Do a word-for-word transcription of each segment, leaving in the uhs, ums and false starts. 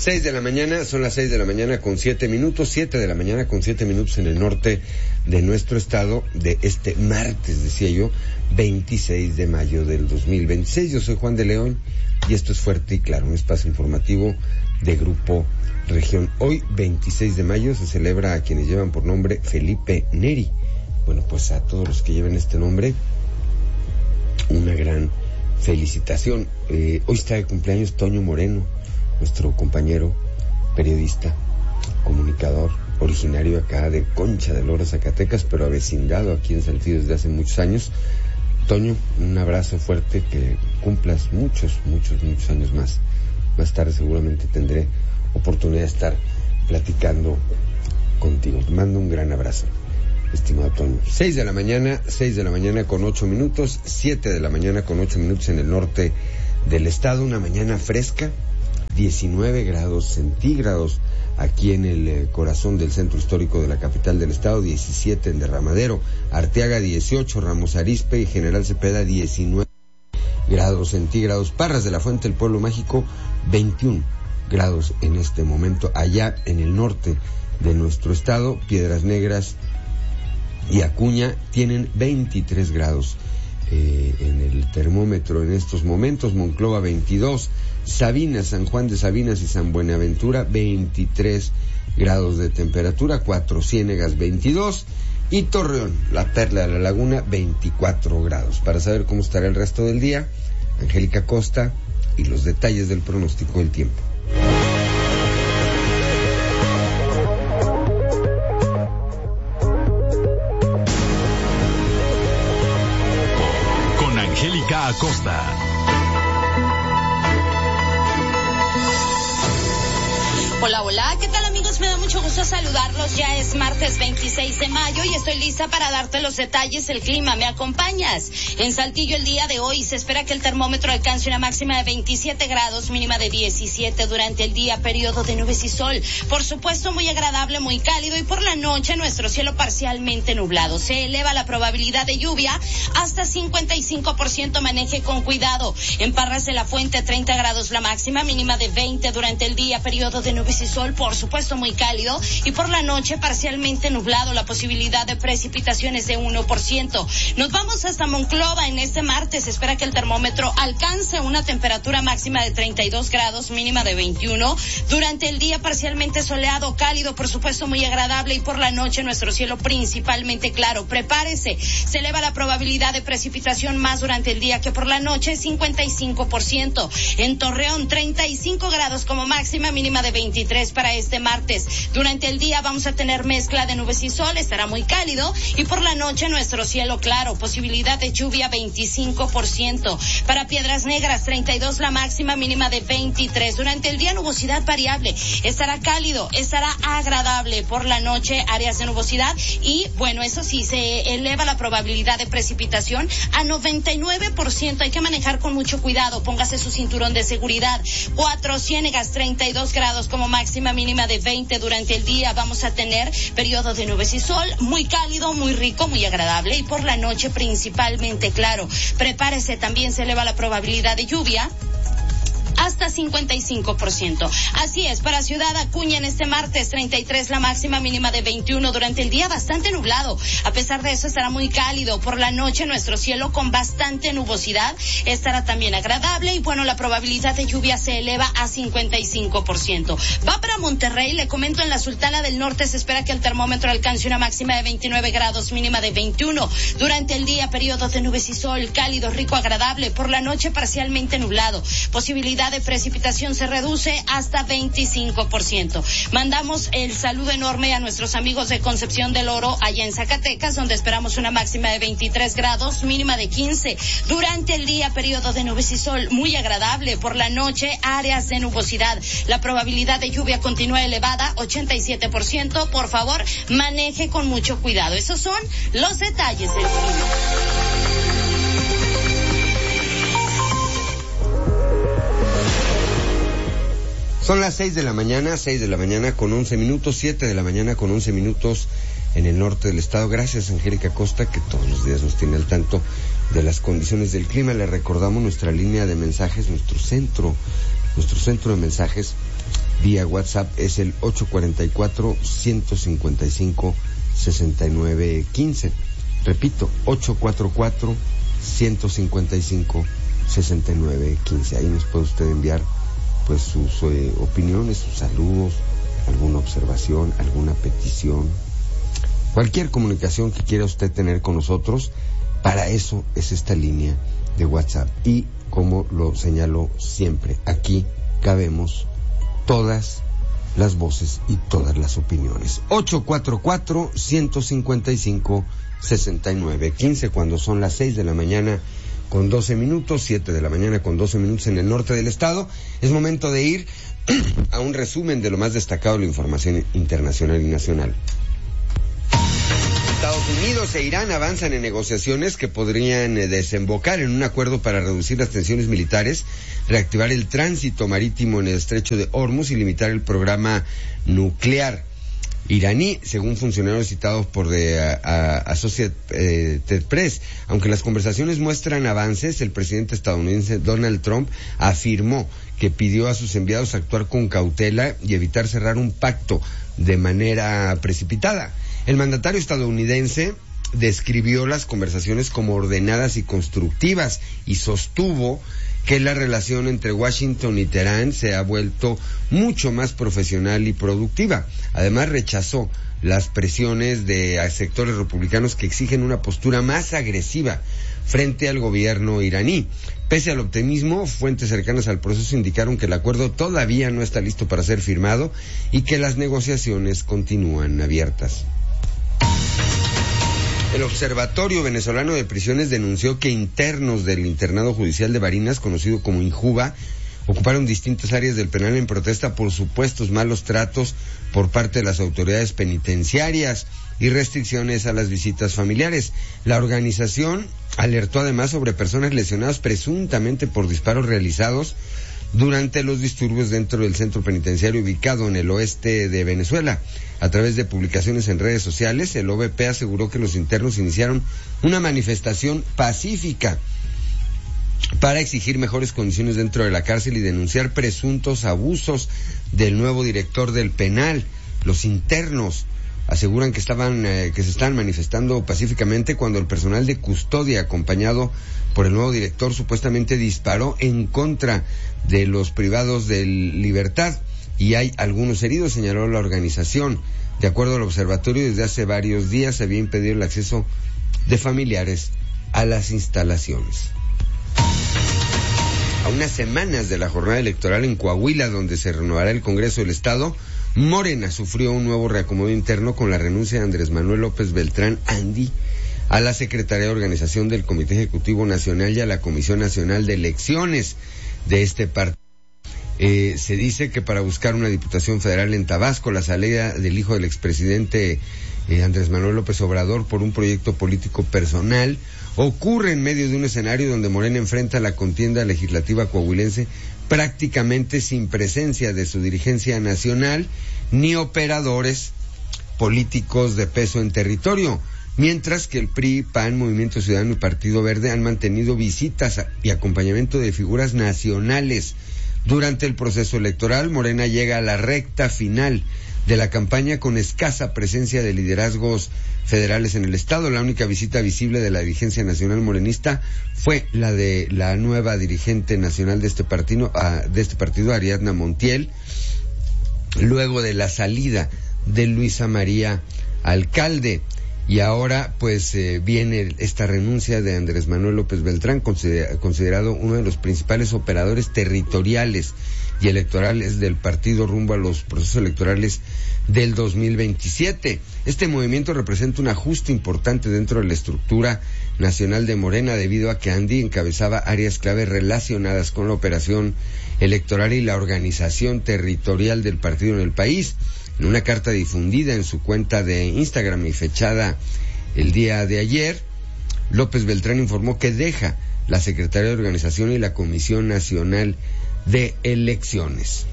Seis de la mañana, son las seis de la mañana con siete minutos, siete de la mañana con siete minutos en el norte de nuestro estado de este martes, decía yo, veintiséis de mayo del dos mil veintiséis. Yo soy Juan de León y esto es Fuerte y Claro, un espacio informativo de Grupo Región. Hoy, veintiséis de mayo, se celebra a quienes llevan por nombre Felipe Neri. Bueno, pues a todos los que lleven este nombre, una gran felicitación. Eh, hoy está de cumpleaños Toño Moreno, nuestro compañero, periodista, comunicador, originario acá de Concha de Lora, Zacatecas, pero avecindado aquí en Saltillo desde hace muchos años. Toño, un abrazo fuerte, que cumplas muchos, muchos, muchos años más. Más tarde seguramente tendré oportunidad de estar platicando contigo. Te mando un gran abrazo, estimado Toño. Seis de la mañana, seis de la mañana con ocho minutos, siete de la mañana con ocho minutos en el norte del estado. Una mañana fresca, diecinueve grados centígrados aquí en el eh, corazón del centro histórico de la capital del estado, diecisiete en Derramadero, Arteaga dieciocho, Ramos Arizpe y General Cepeda diecinueve grados centígrados, Parras de la Fuente, el pueblo mágico, veintiún grados en este momento. Allá en el norte de nuestro estado, Piedras Negras y Acuña tienen veintitrés grados eh, en el termómetro en estos momentos. Monclova veintidós, Sabinas, San Juan de Sabinas y San Buenaventura veintitrés grados de temperatura, Cuatro Ciénegas veintidós y Torreón, la Perla de la Laguna, veinticuatro grados. Para saber cómo estará el resto del día, Angélica Costa y los detalles del pronóstico del tiempo. Con Angélica Acosta. Hola, hola, ¿qué tal, amigos? Me da mucho gusto saludarlos. Ya es martes veintiséis de mayo y estoy lista para darte los detalles del clima. ¿Me acompañas? En Saltillo el día de hoy se espera que el termómetro alcance una máxima de veintisiete grados, mínima de diecisiete durante el día, periodo de nubes y sol. Por supuesto, muy agradable, muy cálido, y por la noche nuestro cielo parcialmente nublado. Se eleva la probabilidad de lluvia hasta cincuenta y cinco por ciento, maneje con cuidado. En Parras de la Fuente, treinta grados la máxima, mínima de veinte durante el día, periodo de nubes y sol, por supuesto muy cálido, y por la noche parcialmente nublado, la posibilidad de precipitaciones de uno por ciento. Nos vamos hasta Monclova. En este martes se espera que el termómetro alcance una temperatura máxima de treinta y dos grados, mínima de veintiuno. Durante el día parcialmente soleado, cálido, por supuesto muy agradable, y por la noche nuestro cielo principalmente claro. Prepárese, se eleva la probabilidad de precipitación más durante el día que por la noche, cincuenta y cinco por ciento. En Torreón, treinta y cinco grados como máxima, mínima de veintitrés para este martes. Durante el día vamos a tener mezcla de nubes y sol, estará muy cálido, y por la noche nuestro cielo claro, posibilidad de lluvia veinticinco por ciento. Para Piedras Negras, treinta y dos la máxima, mínima de veintitrés. Durante el día nubosidad variable, estará cálido, estará agradable. Por la noche áreas de nubosidad y, bueno, eso sí, se eleva la probabilidad de precipitación a noventa y nueve por ciento. Hay que manejar con mucho cuidado, póngase su cinturón de seguridad. Cuatro Ciénegas, treinta y dos grados como máxima, mínima de veinte durante el día. Vamos a tener periodo de nubes y sol, muy cálido, muy rico, muy agradable, y por la noche principalmente claro. Prepárese, también se eleva la probabilidad de lluvia hasta cincuenta y cinco por ciento. Así es, para Ciudad Acuña en este martes, treinta y tres la máxima, mínima de veintiuno. Durante el día bastante nublado, a pesar de eso estará muy cálido. Por la noche nuestro cielo con bastante nubosidad estará también agradable, y bueno, la probabilidad de lluvia se eleva a cincuenta y cinco por ciento. Va para Monterrey, le comento, en la Sultana del Norte se espera que el termómetro alcance una máxima de veintinueve grados, mínima de veintiuno. Durante el día periodo de nubes y sol, cálido, rico, agradable. Por la noche parcialmente nublado, posibilidad de precipitación se reduce hasta veinticinco por ciento. Mandamos el saludo enorme a nuestros amigos de Concepción del Oro, allá en Zacatecas, donde esperamos una máxima de veintitrés grados, mínima de quince. Durante el día, periodo de nubes y sol, muy agradable. Por la noche, áreas de nubosidad. La probabilidad de lluvia continúa elevada, ochenta y siete por ciento. Por favor, maneje con mucho cuidado. Esos son los detalles del clima. Son las seis de la mañana, seis de la mañana con once minutos, siete de la mañana con once minutos en el norte del estado. Gracias, Angélica Costa, que todos los días nos tiene al tanto de las condiciones del clima. Le recordamos nuestra línea de mensajes, nuestro centro, nuestro centro de mensajes vía WhatsApp es el ocho cuatro cuatro, uno cinco cinco, seis nueve uno cinco. Repito, ocho cuatro cuatro, uno cinco cinco, seis nueve uno cinco. Ahí nos puede usted enviar pues sus eh, opiniones, sus saludos, alguna observación, alguna petición, cualquier comunicación que quiera usted tener con nosotros. Para eso es esta línea de WhatsApp. Y como lo señalo siempre, aquí cabemos todas las voces y todas las opiniones. ocho cuatro cuatro, uno cinco cinco, seis nueve uno cinco, cuando son las seis de la mañana con doce minutos, siete de la mañana con doce minutos en el norte del estado. Es momento de ir a un resumen de lo más destacado de la información internacional y nacional. Estados Unidos e Irán avanzan en negociaciones que podrían desembocar en un acuerdo para reducir las tensiones militares, reactivar el tránsito marítimo en el estrecho de Hormuz y limitar el programa nuclear iraní, según funcionarios citados por The Associated Press. Aunque las conversaciones muestran avances, el presidente estadounidense Donald Trump afirmó que pidió a sus enviados actuar con cautela y evitar cerrar un pacto de manera precipitada. El mandatario estadounidense describió las conversaciones como ordenadas y constructivas y sostuvo que la relación entre Washington y Teherán se ha vuelto mucho más profesional y productiva. Además, rechazó las presiones de sectores republicanos que exigen una postura más agresiva frente al gobierno iraní. Pese al optimismo, fuentes cercanas al proceso indicaron que el acuerdo todavía no está listo para ser firmado y que las negociaciones continúan abiertas. El Observatorio Venezolano de Prisiones denunció que internos del internado judicial de Barinas, conocido como Injuba, ocuparon distintas áreas del penal en protesta por supuestos malos tratos por parte de las autoridades penitenciarias y restricciones a las visitas familiares. La organización alertó además sobre personas lesionadas presuntamente por disparos realizados durante los disturbios dentro del centro penitenciario ubicado en el oeste de Venezuela. A través de publicaciones en redes sociales, el O V P aseguró que los internos iniciaron una manifestación pacífica para exigir mejores condiciones dentro de la cárcel y denunciar presuntos abusos del nuevo director del penal. Los internos aseguran que estaban eh, que se están manifestando pacíficamente cuando el personal de custodia, acompañado por el nuevo director, supuestamente disparó en contra de los privados de libertad y hay algunos heridos, señaló la organización. De acuerdo al observatorio, desde hace varios días se había impedido el acceso de familiares a las instalaciones. A unas semanas de la jornada electoral en Coahuila, donde se renovará el Congreso del Estado, Morena sufrió un nuevo reacomodo interno con la renuncia de Andrés Manuel López Beltrán, Andy, a la Secretaría de Organización del Comité Ejecutivo Nacional y a la Comisión Nacional de Elecciones de este partido. Eh, se dice que para buscar una diputación federal en Tabasco, la salida del hijo del expresidente eh, Andrés Manuel López Obrador por un proyecto político personal ocurre en medio de un escenario donde Morena enfrenta la contienda legislativa coahuilense prácticamente sin presencia de su dirigencia nacional ni operadores políticos de peso en territorio, mientras que el P R I, P A N, Movimiento Ciudadano y Partido Verde han mantenido visitas y acompañamiento de figuras nacionales. Durante el proceso electoral, Morena llega a la recta final de la campaña con escasa presencia de liderazgos federales en el estado. La única visita visible de la dirigencia nacional morenista fue la de la nueva dirigente nacional de este partido, de este partido, Ariadna Montiel, luego de la salida de Luisa María Alcalde. Y ahora pues eh, viene esta renuncia de Andrés Manuel López Beltrán, consider- considerado uno de los principales operadores territoriales y electorales del partido rumbo a los procesos electorales del dos mil veintisiete. Este movimiento representa un ajuste importante dentro de la estructura nacional de Morena, debido a que Andy encabezaba áreas clave relacionadas con la operación electoral y la organización territorial del partido en el país. En una carta difundida en su cuenta de Instagram y fechada el día de ayer, López Beltrán informó que deja la Secretaría de Organización y la Comisión Nacional de Elecciones.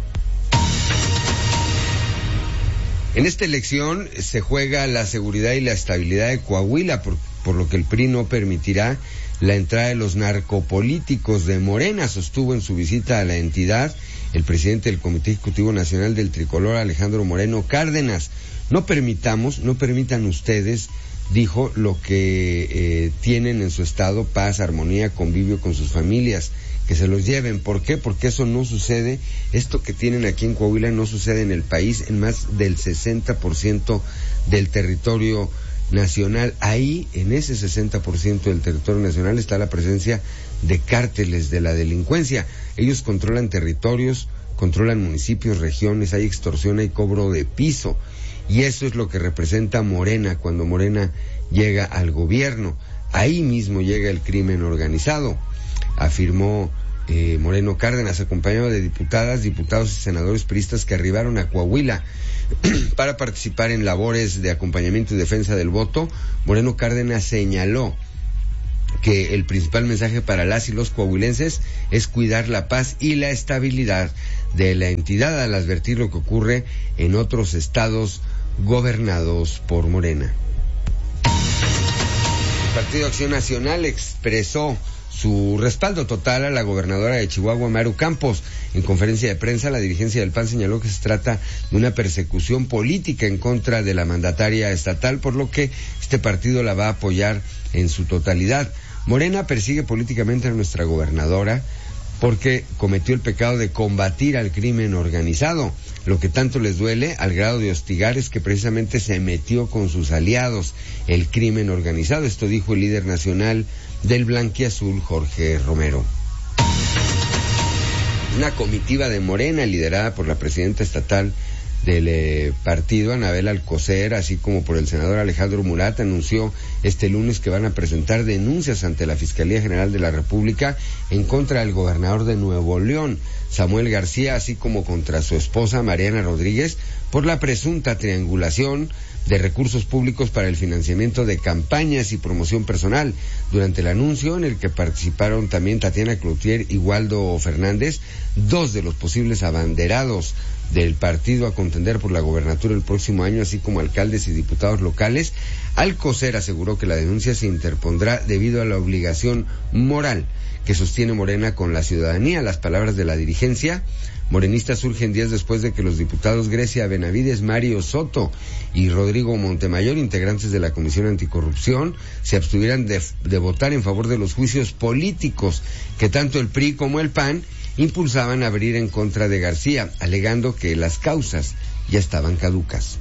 En esta elección se juega la seguridad y la estabilidad de Coahuila, por, por lo que el P R I no permitirá la entrada de los narcopolíticos de Morena, sostuvo en su visita a la entidad el presidente del Comité Ejecutivo Nacional del Tricolor, Alejandro Moreno Cárdenas. No permitamos, no permitan ustedes, dijo, lo que eh, tienen en su estado, paz, armonía, convivio con sus familias, que se los lleven. ¿Por qué? Porque eso no sucede, esto que tienen aquí en Coahuila no sucede en el país, en más del sesenta por ciento del territorio nacional. Ahí, en ese sesenta por ciento del territorio nacional, está la presencia de cárteles de la delincuencia. Ellos controlan territorios, controlan municipios, regiones, hay extorsión, hay cobro de piso. Y eso es lo que representa Morena cuando Morena llega al gobierno. Ahí mismo llega el crimen organizado, afirmó eh, Moreno Cárdenas, acompañado de diputadas, diputados y senadores priistas que arribaron a Coahuila para participar en labores de acompañamiento y defensa del voto. Moreno Cárdenas señaló que el principal mensaje para las y los coahuilenses es cuidar la paz y la estabilidad de la entidad, al advertir lo que ocurre en otros estados gobernados por Morena. El Partido Acción Nacional expresó su respaldo total a la gobernadora de Chihuahua, Maru Campos. En conferencia de prensa, la dirigencia del P A N señaló que se trata de una persecución política en contra de la mandataria estatal, por lo que este partido la va a apoyar en su totalidad. Morena persigue políticamente a nuestra gobernadora porque cometió el pecado de combatir al crimen organizado. Lo que tanto les duele, al grado de hostigar, es que precisamente se metió con sus aliados, el crimen organizado. Esto dijo el líder nacional del Blanquiazul, Jorge Romero. Una comitiva de Morena, liderada por la presidenta estatal del eh, partido, Anabel Alcocer, así como por el senador Alejandro Murat, anunció este lunes que van a presentar denuncias ante la Fiscalía General de la República en contra del gobernador de Nuevo León, Samuel García, así como contra su esposa Mariana Rodríguez, por la presunta triangulación de recursos públicos para el financiamiento de campañas y promoción personal. Durante el anuncio, en el que participaron también Tatiana Cloutier y Waldo Fernández, dos de los posibles abanderados del partido a contender por la gobernatura el próximo año, así como alcaldes y diputados locales, Alcocer aseguró que la denuncia se interpondrá debido a la obligación moral que sostiene Morena con la ciudadanía. Las palabras de la dirigencia morenista surgen días después de que los diputados Grecia Benavides, Mario Soto y Rodrigo Montemayor, integrantes de la Comisión Anticorrupción, se abstuvieran de, de votar en favor de los juicios políticos que tanto el P R I como el P A N impulsaban a abrir en contra de García, alegando que las causas ya estaban caducas.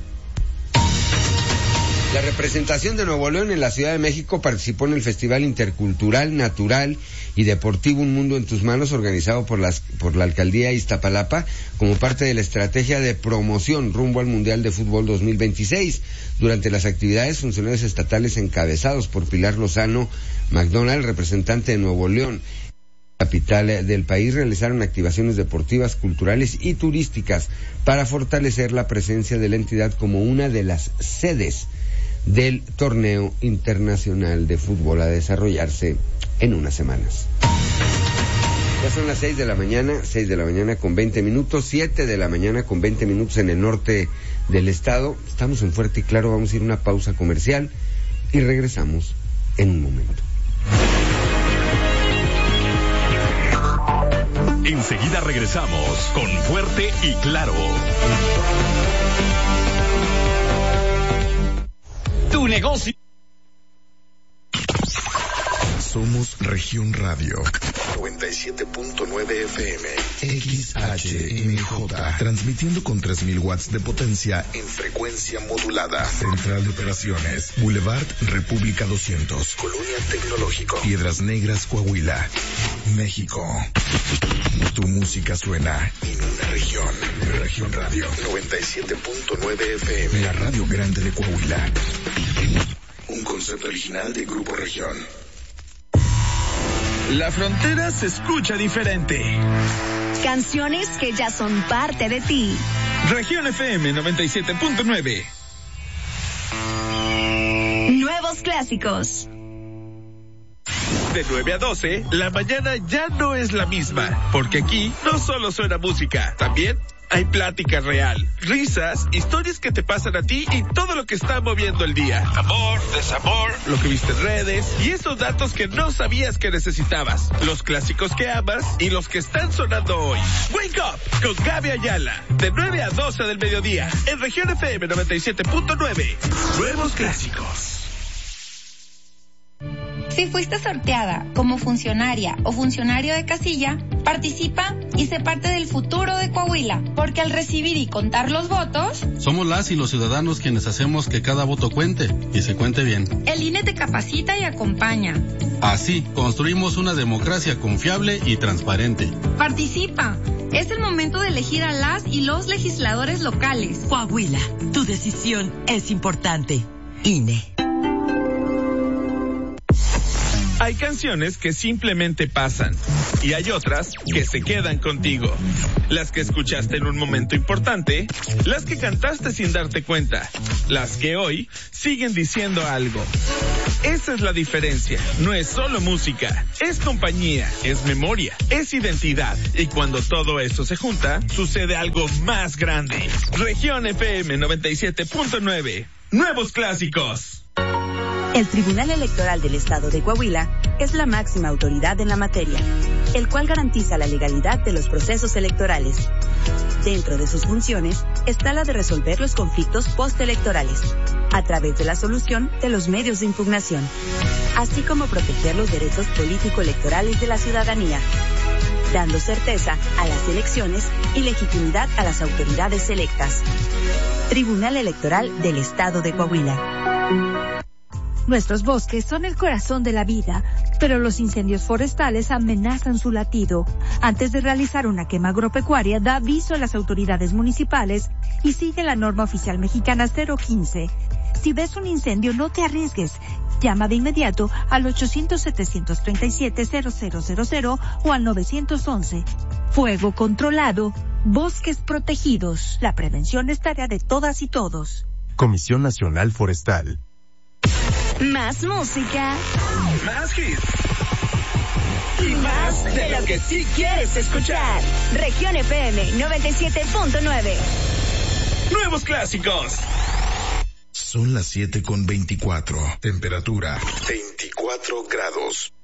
La representación de Nuevo León en la Ciudad de México participó en el Festival Intercultural, Natural y Deportivo Un Mundo en Tus Manos, organizado por, las, por la Alcaldía de Iztapalapa como parte de la estrategia de promoción rumbo al Mundial de Fútbol dos mil veintiséis. Durante las actividades, funcionarios estatales encabezados por Pilar Lozano McDonald, representante de Nuevo León, capital del país, realizaron activaciones deportivas, culturales y turísticas para fortalecer la presencia de la entidad como una de las sedes del torneo internacional de fútbol a desarrollarse en unas semanas. Ya son las seis de la mañana, seis de la mañana con veinte minutos, siete de la mañana con veinte minutos en el norte del estado. Estamos en Fuerte y Claro, vamos a ir a una pausa comercial y regresamos en un momento. Enseguida regresamos con Fuerte y Claro. Tu negocio. Somos Región Radio noventa y siete punto nueve F M, X H M J, transmitiendo con tres mil watts de potencia en frecuencia modulada. Central de Operaciones, Boulevard República doscientos, Colonia Tecnológico, Piedras Negras, Coahuila, México. Tu música suena en una región. Región Radio noventa y siete punto nueve F M, la radio grande de Coahuila. Un concepto original de Grupo Región. La frontera se escucha diferente. Canciones que ya son parte de ti. Región F M noventa y siete punto nueve. Nuevos clásicos. De nueve a doce, la mañana ya no es la misma, porque aquí no solo suena música, también Hay plática real, risas, historias que te pasan a ti y todo lo que está moviendo el día. Amor, desamor, lo que viste en redes y esos datos que no sabías que necesitabas. Los clásicos que amas y los que están sonando hoy. Wake Up con Gaby Ayala, de nueve a doce del mediodía, en Región F M noventa y siete punto nueve. Nuevos clásicos. Si fuiste sorteada como funcionaria o funcionario de casilla, participa y sé parte del futuro de Coahuila, porque al recibir y contar los votos, somos las y los ciudadanos quienes hacemos que cada voto cuente y se cuente bien. El I N E te capacita y acompaña. Así, construimos una democracia confiable y transparente. Participa. Es el momento de elegir a las y los legisladores locales. Coahuila, tu decisión es importante. I N E. Hay canciones que simplemente pasan y hay otras que se quedan contigo. Las que escuchaste en un momento importante, las que cantaste sin darte cuenta, las que hoy siguen diciendo algo. Esa es la diferencia. No es solo música, es compañía, es memoria, es identidad. Y cuando todo eso se junta, sucede algo más grande. Región F M noventa y siete punto nueve. Nuevos clásicos. El Tribunal Electoral del Estado de Coahuila es la máxima autoridad en la materia, el cual garantiza la legalidad de los procesos electorales. Dentro de sus funciones está la de resolver los conflictos postelectorales, a través de la solución de los medios de impugnación, así como proteger los derechos político-electorales de la ciudadanía, dando certeza a las elecciones y legitimidad a las autoridades electas. Tribunal Electoral del Estado de Coahuila. Nuestros bosques son el corazón de la vida, pero los incendios forestales amenazan su latido. Antes de realizar una quema agropecuaria, da aviso a las autoridades municipales y sigue la norma oficial mexicana cero quince. Si ves un incendio, no te arriesgues. Llama de inmediato al ochocientos, setecientos treinta y siete, cero cero cero cero o al novecientos once. Fuego controlado, bosques protegidos. La prevención es tarea de todas y todos. Comisión Nacional Forestal. Más música. Más hits. Y más de lo que sí quieres escuchar. Región F M noventa y siete punto nueve. Nuevos clásicos. Son las siete con veinticuatro. Temperatura veinticuatro grados.